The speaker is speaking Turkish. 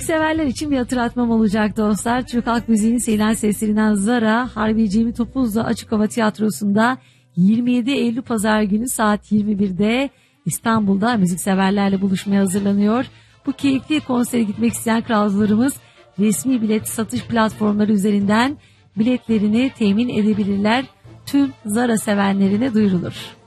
Müzikseverler için bir hatırlatmam olacak dostlar. Türk halk müziğinin sevilen seslerinden Zara, Harbi Cemil Topuz'la Açık Hava Tiyatrosu'nda 27 Eylül Pazar günü saat 21'de İstanbul'da müzikseverlerle buluşmaya hazırlanıyor. Bu keyifli konsere gitmek isteyen kralcılarımız resmi bilet satış platformları üzerinden biletlerini temin edebilirler. Tüm Zara sevenlerine duyurulur.